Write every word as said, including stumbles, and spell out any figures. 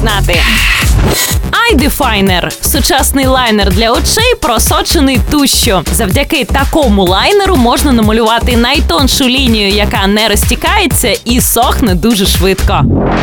знати. Eye Definer – сучасний лайнер для очей, просочений тушшю. Завдяки такому лайнеру можна намалювати найтоншу лінію, яка не розтікається і сохне дуже швидко.